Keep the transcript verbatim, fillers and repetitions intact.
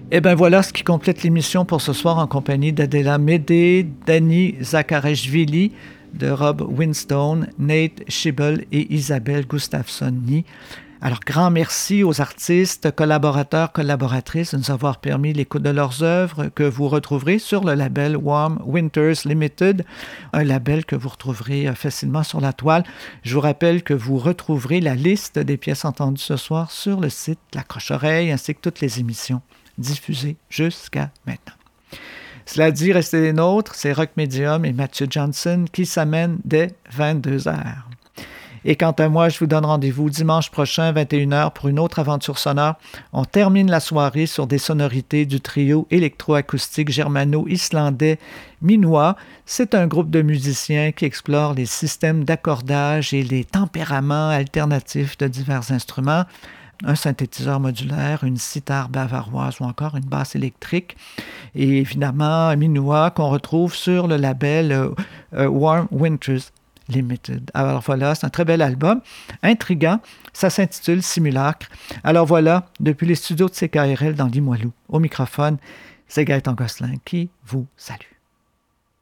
Et bien voilà ce qui complète l'émission pour ce soir en compagnie d'Adela Médé, Danny Zakareshvili, de Rob Winstone, Nate Schibel et Isabelle Gustafsson-Ni. Alors, grand merci aux artistes, collaborateurs, collaboratrices de nous avoir permis l'écoute de leurs œuvres que vous retrouverez sur le label Warm Winters Limited, un label que vous retrouverez facilement sur la toile. Je vous rappelle que vous retrouverez la liste des pièces entendues ce soir sur le site L'Accroche-Oreille ainsi que toutes les émissions diffusées jusqu'à maintenant. Cela dit, restez des nôtres, c'est Rock Medium et Mathieu Johnson qui s'amènent dès vingt-deux heures. Et quant à moi, je vous donne rendez-vous dimanche prochain, vingt et une heures, pour une autre aventure sonore. On termine la soirée sur des sonorités du trio électroacoustique germano-islandais Minois. C'est un groupe de musiciens qui explore les systèmes d'accordage et les tempéraments alternatifs de divers instruments. Un synthétiseur modulaire, une cithare bavaroise ou encore une basse électrique. Et évidemment, Minois qu'on retrouve sur le label euh, euh, Warm Winters Limited. Alors voilà, c'est un très bel album, intriguant, ça s'intitule Simulacre. Alors voilà, depuis les studios de C K R L dans Limoilou, au microphone, c'est Gaëtan Gosselin qui vous salue.